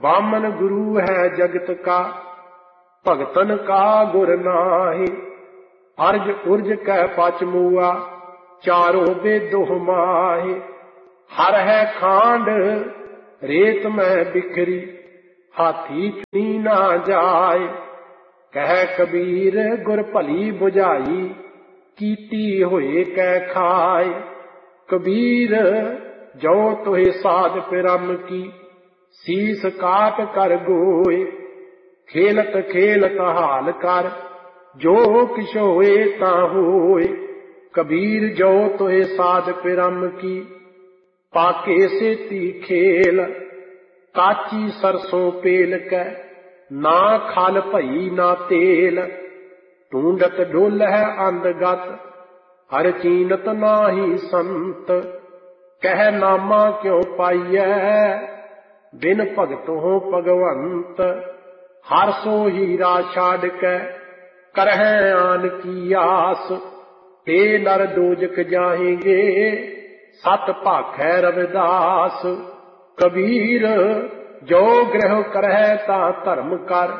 बामन गुरु है जगत का, भगतन का गुर नाहि। अर्ज उर्ज कह पच मुआ, चारों बेदोह माहि। हर है खांड रेत में बिखरी, हाथी चुनी ना जाए। कह कबीर गुर भली बुझाई, कीती होए कै खाए। कबीर जो तुहे साध पिरम की, सीस काट कर गोए। खेलत खेलत हाल कर, जो किश होए ता होए। कबीर जो तुहे साध पिरम की, पाके सेती खेल। काची सरसों पेल कै, ना खल भई ना तेल। ढूंढत डोल है अंधगत, हर चीनत नाही संत। कह नामा क्यों पाइयै, बिन भगत हो भगवंत। हर सो हीरा छाड़ कै, करहै आन की आस। ते नर दोजक जाहेंगे, सत भाखै रविदास। कबीर जो ग्रह करहै ता धर्म कर,